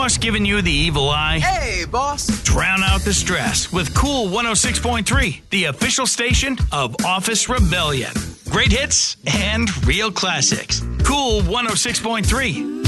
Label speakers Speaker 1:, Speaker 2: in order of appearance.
Speaker 1: boss giving you the evil eye?
Speaker 2: Hey, boss.
Speaker 1: Drown out the stress with Cool 106.3, the official station of Office Rebellion. Great hits and real classics. Cool 106.3.